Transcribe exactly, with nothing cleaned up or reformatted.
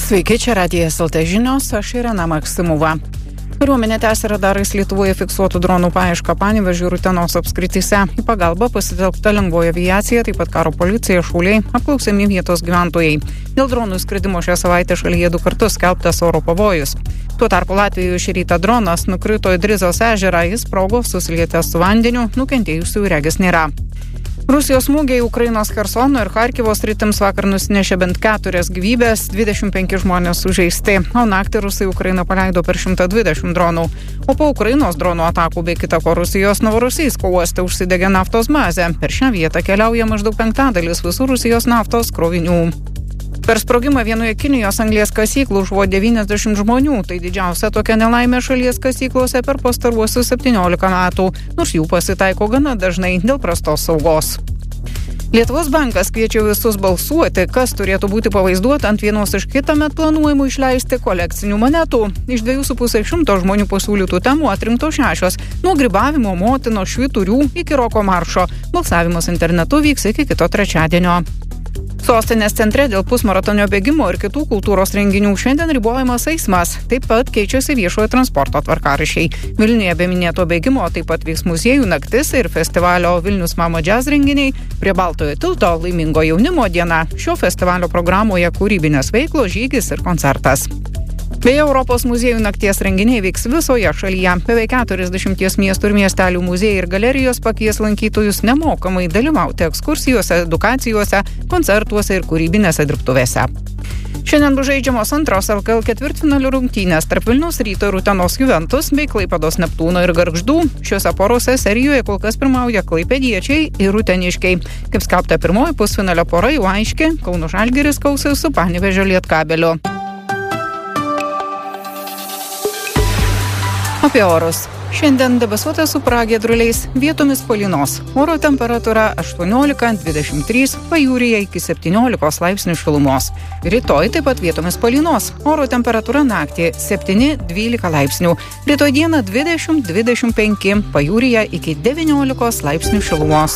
Sveiki, čia Radijas L T žinios, aš Irena Maksimova. Kariuomenė tęsia radarais Lietuvoje fiksuotų dronų paiešką Panevėžio ir Utenos apskrityse. Į pagalbą pasitelkta lengvoji aviacija, taip pat karo policija, šauliai, apklausiami vietos gyventojai. Dėl dronų skridimo šią savaitę šalyje du kartus skelbtas oro pavojus. Tuo tarpu Latvijoje šį rytą dronas nukrito į Drizos ežerą, jis sprogo susilietęs su vandeniu, nukentėjusių regis nėra. Rusijos smūgiai Ukrainos Chersono ir Charkivo sritims vakar nusinešė bent keturias gyvybės, dvidešimt penki žmonės sužeisti, o naktį rusai Ukrainą paleido per šimtą dvidešimt dronų. O po Ukrainos dronų atakų bei kitako Rusijos Novorosijsko uoste užsidegė naftos bazė. Per šią vietą keliauja maždaug penktadalis visų Rusijos naftos krovinių. Per sprogimą vienoje Kinijos anglies kasyklų žuvo devyniasdešimt žmonių. Tai didžiausia tokia nelaimė šalies kasyklose per pastaruosius septyniolika metų, nors jų pasitaiko gana dažnai dėl prastos saugos. Lietuvos bankas kviečia visus balsuoti, kas turėtų būti pavaizduota ant vienos iš kitąmet planuojamų išleisti kolekcinių monetų. Iš dviejų su pusė šimto žmonių pasiūlytų temų atrinkto šešios, nuo grybavimo, motinos, švyturių iki roko maršo. Balsavimas internetu vyks iki kito trečiadienio. Sostinės centre dėl pusmaratonio bėgimo ir kitų kultūros renginių šiandien ribojamas eismas. Taip pat keičiasi viešojo transporto tvarkaraščiai. Vilniuje be minėto bėgimo taip pat vyks muziejų naktis ir festivalio Vilnius Mama Jazz renginiai. Prie Baltojo tilto laimingo jaunimo diena. Šio festivalio programoje kūrybinės veiklos, žygis ir koncertas. Beje, Europos muziejų nakties renginiai vyks visoje šalyje. Beveik keturiasdešimties miestų ir miestelių muziejai ir galerijos pakvies lankytojus nemokamai dalyvauti ekskursijose, edukacijose, koncertuose ir kūrybinėse dirbtuvėse. Šiandien bus žaidžiamos antros L K L ketvirtfinalių rungtynės tarp Vilniaus Ryto ir Utenos Juventus bei Klaipėdos Neptūno ir Gargždų. Šiuose porose serijoje kol kas pirmauja klaipėdiečiai ir uteniškiai. Kaip skelbta, pirmoji pusfinalio pora jau aiški, Kauno Žalgiris kausis su Panevėžio Lietkabeliu. Apie orus. Šiandien debesuota su pragiedruliais, vietomis palynos. Oro temperatūra aštuoniolika dvidešimt trys, pajūryje iki septyniolikos laipsnių šilumos. Rytoj taip pat vietomis palynos. Oro temperatūra naktį septyni dvylika laipsnių. Rytoj dieną dvidešimt dvidešimt penki, pajūryje iki devyniolikos laipsnių šilumos.